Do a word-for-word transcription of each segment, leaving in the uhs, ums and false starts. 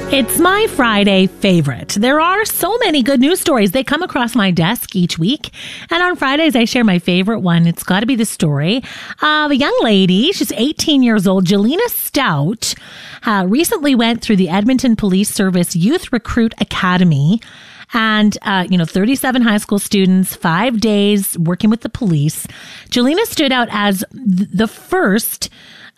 It's my Friday favorite. There are so many good news stories. They come across my desk each week. And on Fridays, I share my favorite one. It's got to be the story of a young lady. She's eighteen years old. Jelena Stout uh, recently went through the Edmonton Police Service Youth Recruit Academy. And, uh, you know, thirty-seven high school students, five days working with the police. Jelena stood out as th- the first...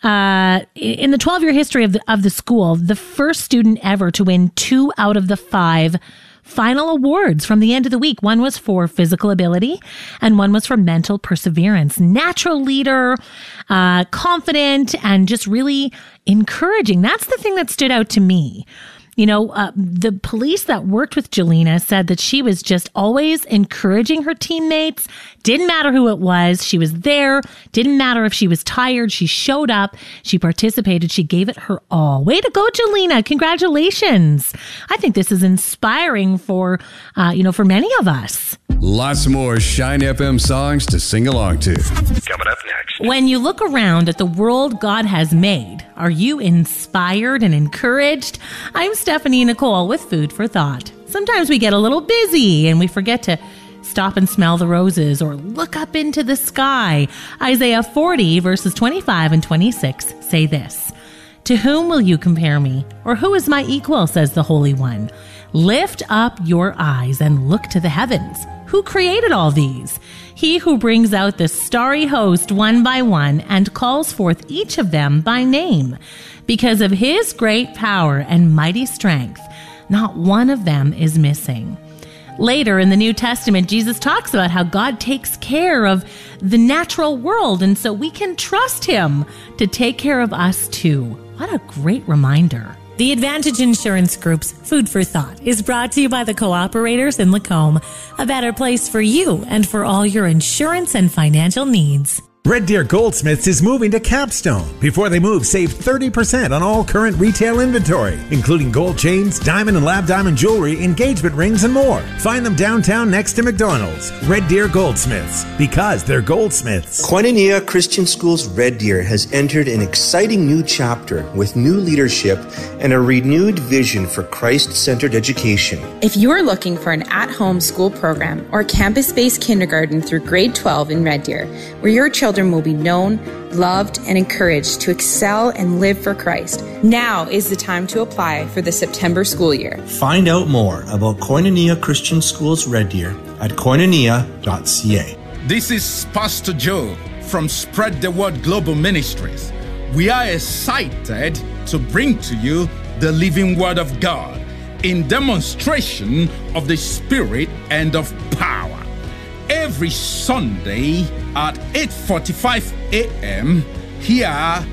Uh, in the twelve-year history of the, of the school, the first student ever to win two out of the five final awards from the end of the week. One was for physical ability and one was for mental perseverance. Natural leader, uh, confident, and just really encouraging. That's the thing that stood out to me. You know, uh, the police that worked with Jelena said that she was just always encouraging her teammates. Didn't matter who it was. She was there. Didn't matter if she was tired. She showed up. She participated. She gave it her all. Way to go, Jelena. Congratulations. I think this is inspiring for, uh, you know, for many of us. Lots more Shine F M songs to sing along to. Coming up next. When you look around at the world God has made, are you inspired and encouraged? I'm Stephanie Nicole with Food for Thought. Sometimes we get a little busy and we forget to stop and smell the roses or look up into the sky. Isaiah forty verses twenty-five and twenty-six say this: "To whom will you compare me? Or who is my equal, says the Holy One? Lift up your eyes and look to the heavens. Who created all these? He who brings out the starry host one by one and calls forth each of them by name. Because of his great power and mighty strength, not one of them is missing." Later in the New Testament, Jesus talks about how God takes care of the natural world, and so we can trust him to take care of us too. What a great reminder. The Advantage Insurance Group's Food for Thought is brought to you by the Cooperators in Lacombe, a better place for you and for all your insurance and financial needs. Red Deer Goldsmiths is moving to Capstone. Before they move, save thirty percent on all current retail inventory, including gold chains, diamond and lab diamond jewelry, engagement rings, and more. Find them downtown next to McDonald's. Red Deer Goldsmiths, because they're goldsmiths. Koinonia Christian Schools Red Deer has entered an exciting new chapter with new leadership and a renewed vision for Christ-centered education. If you are looking for an at-home school program or campus-based kindergarten through grade twelve in Red Deer, where your children will be known, loved, and encouraged to excel and live for Christ, now is the time to apply for the September school year. Find out more about Koinonia Christian Schools Red Deer at koinonia dot c a. This is Pastor Joe from Spread the Word Global Ministries. We are excited to bring to you the living Word of God in demonstration of the Spirit and of power. Every Sunday at eight forty-five a.m. here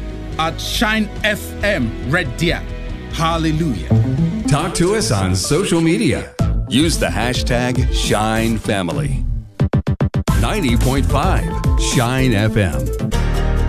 at Shine F M Red Deer. Hallelujah. Talk to us on social media. Use the hashtag ShineFamily. ninety point five Shine F M.